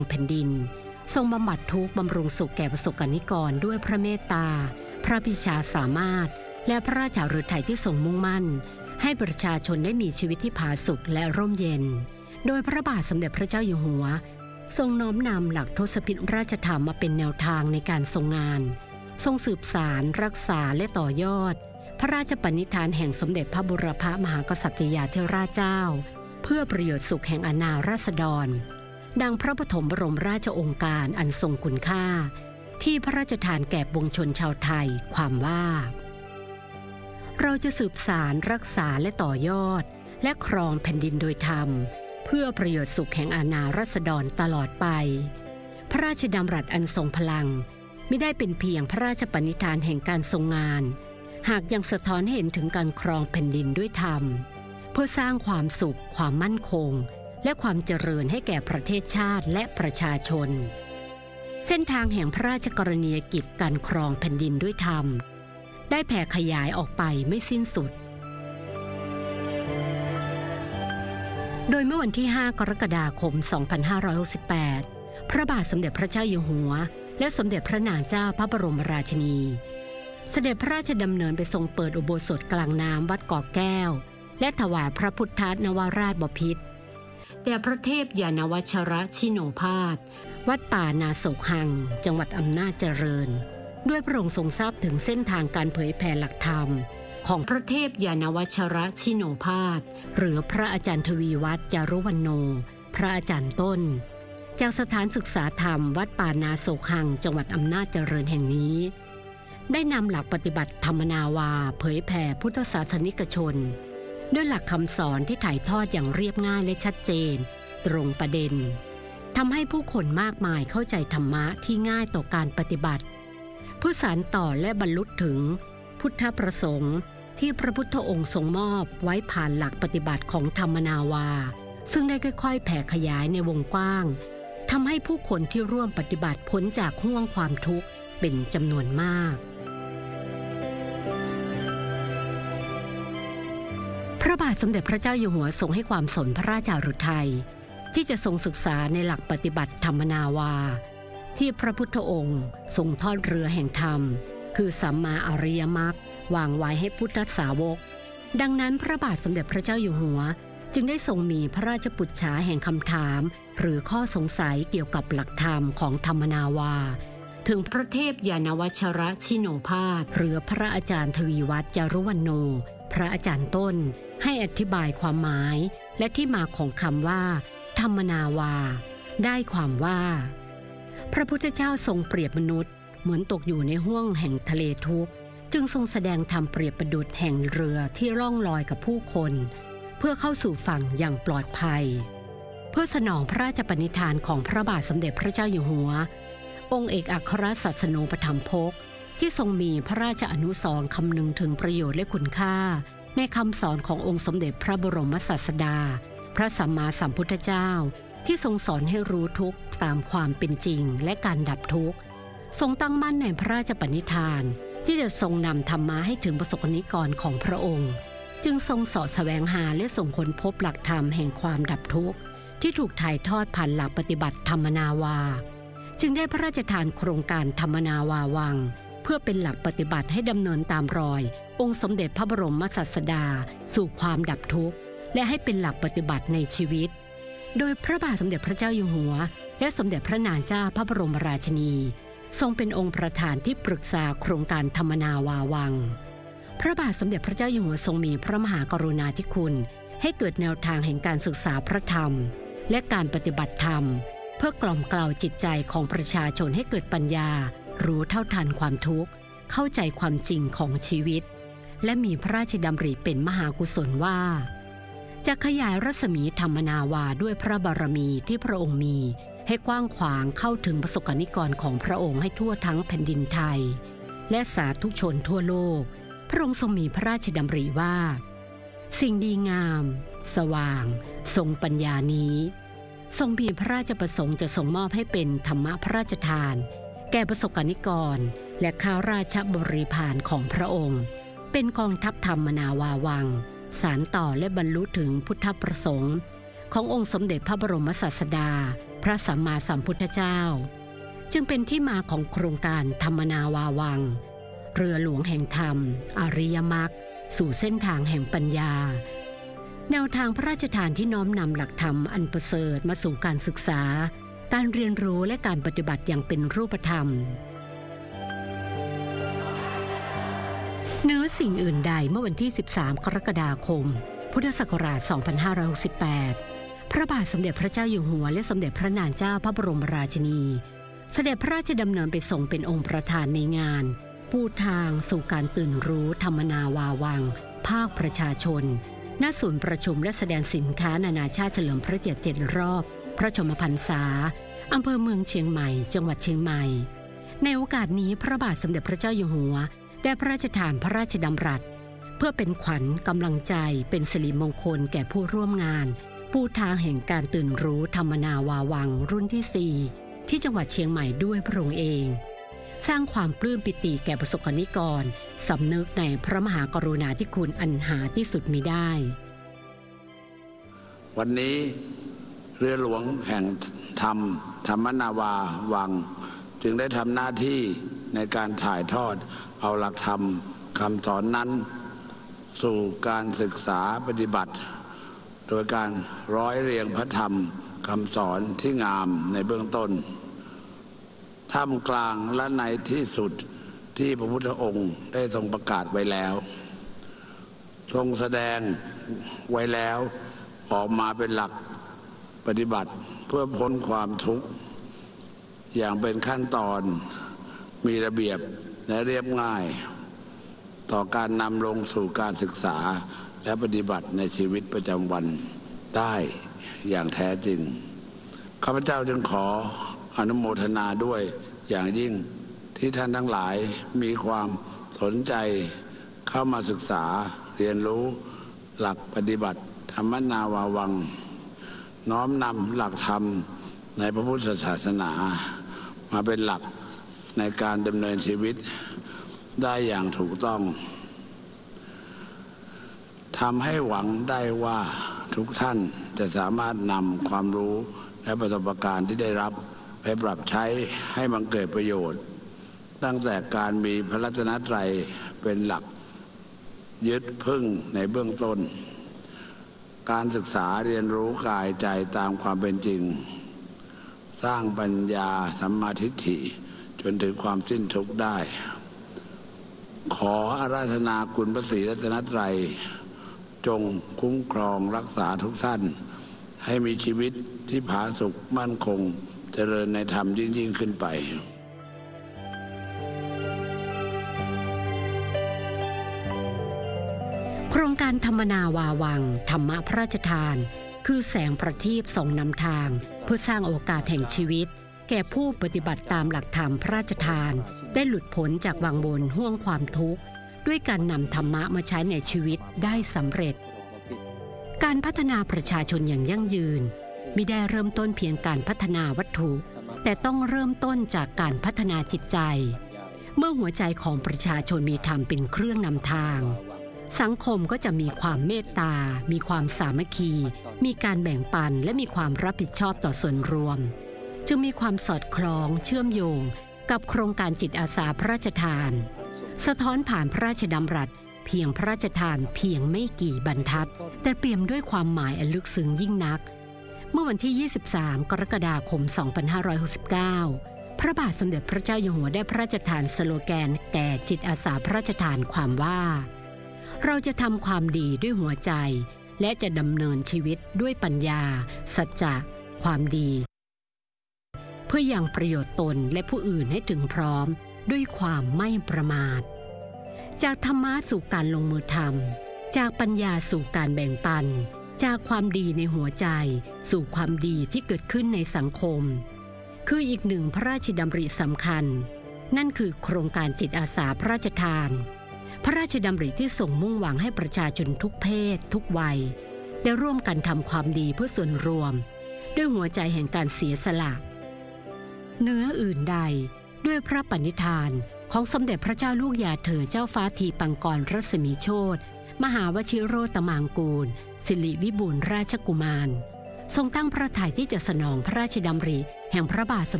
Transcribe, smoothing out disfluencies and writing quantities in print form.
แผ่นดินทรงบำบัดทุกข์บำรุงสุขแก่ประสบกนิกรด้วยพระเมตตาพระปิชาสามารถและพระราชาฤทัยที่ทรงมุ่งมั่นให้ประชาชนได้มีชีวิตที่ผาสุกและร่มเย็นโดยพระบาทสมเด็จพระเจ้าอยู่หัวทรงน้อมนำหลักทศพิธราชธรรมมาเป็นแนวทางในการทรงงานทรงสืบสารรักษาและต่อยอดพระราชปณิธานแห่งสมเด็จพระบุรพมหากษัตริยาธิราชเจ้าเพื่อประโยชน์สุขแห่งอาณาราษฎรดังพระปฐมบรมราชโองการอันทรงคุณค่าที่พระราชทานแก่ปวงชนชาวไทยความว่าเราจะสืบสารรักษาและต่อยอดและครองแผ่นดินโดยธรรมเพื่อประโยชน์สุขแห่งอาณาราษฎรตลอดไปพระราชดำรัสอันทรงพลังไม่ได้เป็นเพียงพระราชปณิธานแห่งการทรงงานหากยังสะท้อนให้เห็นถึงการครองแผ่นดินด้วยธรรมเพื่อสร้างความสุขความมั่นคงและความเจริญให้แก่ประเทศชาติและประชาชนเส้นทางแห่งพระราชกรณียกิจการครองแผ่นดินด้วยธรรมได้แผ่ขยายออกไปไม่สิ้นสุดโดยเมื่อวันที่ 5 กรกฎาคม 2568 พระบาทสมเด็จพระเจ้าอยู่หัวและสมเด็จพระนางเจ้าพระบรมราชินีเสด็จพระราชดำเนินไปทรงเปิดอุโบสถกลางน้ำวัดเกาะแก้วและถวายพระพุทธนวราชบพิตรแด่พระเทพยานวัชรชิโนภาสวัดป่านาโศกหังจังหวัดอำนาจเจริญด้วยพระองค์ทรงทราบถึงเส้นทางการเผยแผ่หลักธรรมของพระเทพยานวัชรชิโนภาสหรือพระอาจารย์ทวีวัฒน์จารุวรรณโนพระอาจารย์ต้นจากสถานศึกษาธรรมวัดป่านาโศกหังจังหวัดอำนาจเจริญแห่งนี้ได้นำหลักปฏิบัติธรรมนาวาเผยแผ่พุทธศาสนิกชนด้วยหลักคำสอนที่ถ่ายทอดอย่างเรียบง่ายและชัดเจนตรงประเด็นทำให้ผู้คนมากมายเข้าใจธรรมะที่ง่ายต่อการปฏิบัติเพื่อสานต่อและบรรลุถึงพุทธประสงค์ที่พระพุทธองค์ทรงมอบไว้ผ่านหลักปฏิบัติของธรรมนาวาซึ่งได้ค่อยๆแผ่ขยายในวงกว้างทำให้ผู้คนที่ร่วมปฏิบัติพ้นจากห้วงความทุกข์เป็นจำนวนมากพระบาทสมเด็จพระเจ้าอยู่หัวทรงให้ความสนพระราชาฤทัยที่จะทรงศึกษาในหลักปฏิบัติธรรมนาวาที่พระพุทธองค์ทรงทอดเรือแห่งธรรมคือสัมมาอริยมรรควางไว้ให้พุทธสาวกดังนั้นพระบาทสมเด็จพระเจ้าอยู่หัวจึงได้ทรงมีพระราชปุจฉาแห่งคำถามหรือข้อสงสัยเกี่ยวกับหลักธรรมของธรรมนาวาถึงพระเทพยานวัชรชิโนภาสหรือพระอาจารย์ทวีวัฒน์จารุวรรณโนพระอาจารย์ต้นให้อธิบายความหมายและที่มาของคำว่าธรรมนาวาได้ความว่าพระพุทธเจ้าทรงเปรียบมนุษย์เหมือนตกอยู่ในห้วงแห่งทะเลทุกข์จึงทรงแสดงธรรมเปรียบประดุจแห่งเรือที่ล่องลอยกับผู้คนเพื่อเข้าสู่ฝั่งอย่างปลอดภัยเพื่อสนองพระราชปณิธานของพระบาทสมเด็จพระเจ้าอยู่หัวองค์เอกอัครศาสนูปถัมภกที่ทรงมีพระราชอนุสรณ์คำนึงถึงประโยชน์และคุณค่าในคำสอนขององค์สมเด็จพระบรมศาสดาพระสัมมาสัมพุทธเจ้าที่ทรงสอนให้รู้ทุกข์ตามความเป็นจริงและการดับทุกข์ทรงตั้งมั่นในพระราชปณิธานที่จะทรงนำธรรมะให้ถึงประสบกนิกรของพระองค์จึงทรงเสาะแสวงหาและส่งค้นพบหลักธรรมแห่งความดับทุกข์ที่ถูกถ่ายทอดผ่านหลักปฏิบัติธรรมนาวาจึงได้พระราชทานโครงการธรรมนาวาวังเพื่อเป็นหลักปฏิบัติให้ดำเนินตามรอยองค์สมเด็จพระบรมศาสดาสู่ความดับทุกข์และให้เป็นหลักปฏิบัติในชีวิตโดยพระบาทสมเด็จพระเจ้าอยู่หัวและสมเด็จพระนางเจ้าพระบรมราชินีทรงเป็นองค์ประธานที่ปรึกษาโครงการธรรมนาวาวังพระบาทสมเด็จพระเจ้าอยู่หัวทรงมีพระมหากรุณาธิคุณให้เกิดแนวทางแห่งการศึกษาพระธรรมและการปฏิบัติธรรมเพื่อกล่อมเกลาจิตใจของประชาชนให้เกิดปัญญารู้เท่าทันความทุกข์เข้าใจความจริงของชีวิตและมีพระราชดำริเป็นมหากุศลว่าจะขยายรัศมีธรรมนาวาด้วยพระบารมีที่พระองค์มีให้กว้างขวางเข้าถึงประสบกนิกรของพระองค์ให้ทั่วทั้งแผ่นดินไทยและสาธุชนทั่วโลกพระองค์ทรงมีพระราชดำริว่าสิ่งดีงามสว่างทรงปัญญานี้ทรงมีพระราชประสงค์จะทรงมอบให้เป็นธรรมพระราชทานแก่ประสบกนิกรและข้าราชบริพารของพระองค์เป็นกองทัพธรรมนาวาวังสานต่อและบรรลุถึงพุทธประสงค์ขององค์สมเด็จพระบรมศาสดาพระสัมมาสัมพุทธเจ้าจึงเป็นที่มาของโครงการธรรมนาวาวังเรือหลวงแห่งธรรมอริยมรรคสู่เส้นทางแห่งปัญญาแนวทางพระราชทานที่น้อมนำหลักธรรมอันประเสริฐมาสู่การศึกษาการเรียนรู้และการปฏิบัติอย่างเป็นรูปธรรมเหนือสิ่งอื่นใดเมื่อวันที่ 13 กรกฎาคม พุทธศักราช 2568 พระบาทสมเด็จพระเจ้าอยู่หัวและสมเด็จพระนางเจ้าพระบรมราชินีเสด็จพระราชดำเนินไปทรงเป็นองค์ประธานในงานปูทางสู่การตื่นรู้ธรรมนาวาวังภาคประชาชนณศูนย์ประชุมและแสดงสินค้านานาชาติเฉลิมพระเกียรติ7 รอบพระชนมพรรษาอำเภอเมืองเชียงใหม่จังหวัดเชียงใหม่ในโอกาสนี้พระบาทสมเด็จพระเจ้าอยู่หัวได้พระราชทานพระราชดำรัสเพื่อเป็นขวัญกำลังใจเป็นสิริมงคลแก่ผู้ร่วมงานปูทางแห่งการตื่นรู้ธรรมนาวาวังรุ่นที่ 4ที่จังหวัดเชียงใหม่ด้วยพระองค์เองสร้างความปลื้มปิติแก่ประสบกนิกรสำนึกในพระมหากรุณาธิคุณอันหาที่สุดมิได้วันนี้เรือหลวงแห่งธรรมธรรมนาวาวังจึงได้ทำหน้าที่ในการถ่ายทอดเอาหลักธรรมคำสอนนั้นสู่การศึกษาปฏิบัติโดยการร้อยเรียงพระธรรมคำสอนที่งามในเบื้องต้นท่ามกลางและในที่สุดที่พระพุทธองค์ได้ทรงประกาศไว้แล้วทรงแสดงไว้แล้วออกมาเป็นหลักปฏิบัติเพื่อพ้นความทุกข์อย่างเป็นขั้นตอนมีระเบียบและเรียบง่ายต่อการนำลงสู่การศึกษาและปฏิบัติในชีวิตประจำวันได้อย่างแท้จริงข้าพเจ้าจึงขออนุโมทนาด้วยอย่างยิ่งที่ท่านทั้งหลายมีความสนใจเข้ามาศึกษาเรียนรู้หลักปฏิบัติธรรมนาวาวังน้อมนำหลักธรรมในพระพุทธศาสนามาเป็นหลักในการดำเนินชีวิตได้อย่างถูกต้องทำให้หวังได้ว่าทุกท่านจะสามารถนำความรู้และประสบการณ์ที่ได้รับไปปรับใช้ให้บังเกิดประโยชน์ตั้งแต่การมีพระรัตนตรัยเป็นหลักยึดพึ่งในเบื้องต้นการศึกษาเรียนรู้กายใจตามความเป็นจริงสร้างปัญญาสัมมาทิฏฐิจนถึงความสิ้นทุกข์ได้ขออาราธนาคุณพระศรีรัตนตรัยจงคุ้มครองรักษาทุกท่านให้มีชีวิตที่ผาสุกมั่นคงเจริญในธรรมยิ่งขึ้นไปโครงการธรรมนาวาวังธรรมะพระราชทานคือแสงประทีปส่องนำทางเพื่อสร้างโอกาสแห่งชีวิตแก่ผู้ปฏิบัติตามหลักธรรมพระราชทานได้หลุดพ้นจากวังวนห่วงความทุกข์ด้วยการนำธรรมะมาใช้ในชีวิตได้สำเร็จการพัฒนาประชาชนอย่างยั่งยืนมิได้เริ่มต้นเพียงการพัฒนาวัตถุแต่ต้องเริ่มต้นจากการพัฒนาจิตใจเมื่อหัวใจของประชาชนมีธรรมเป็นเครื่องนำทางสังคมก็จะมีความเมตตามีความสามัคคีมีการแบ่งปันและมีความรับผิดชอบต่อส่วนรวมจึงมีความสอดคล้องเชื่อมโยงกับโครงการจิตอาสาพระราชทานสะท้อนผ่านพระราชดำรัสเพียงพระราชทานเพียงไม่กี่บรรทัดแต่เปี่ยมด้วยความหมายอันลึกซึ้งยิ่งนักเมื่อวันที่ 23 กรกฎาคม 2569 พระบาทสมเด็จพระเจ้าอยู่หัวได้พระราชทานสโลแกนแก่จิตอาสาพระราชทานความว่าเราจะทำความดีด้วยหัวใจและจะดำเนินชีวิตด้วยปัญญาสัจจะความดีเพื่อยังประโยชน์ตนและผู้อื่นให้ถึงพร้อมด้วยความไม่ประมาทจากธรรมะสู่การลงมือทำจากปัญญาสู่การแบ่งปันจากความดีในหัวใจสู่ความดีที่เกิดขึ้นในสังคมคืออีกหนึ่งพระราชดำริสำคัญนั่นคือโครงการจิตอาสาพระราชทานพระราชดำริที่ส่งมุ่งหวังให้ประชาชนทุกเพศทุกวัยได้ร่วมกันทำความดีเพื่อส่วนรวมด้วยหัวใจแห่งการเสียสละเหนืออื่นใดด้วยพระปณิธานของสมเด็จพระเจ้าลูกยาเธอเจ้าฟ้าทีปังกรรัศมีโชติมหาวชิโรตมางกูลสิริวิบูลย์ราชกุมารทรงตั้งพระทัยที่จะสนองพระราชดำริแห่งพระบาทสม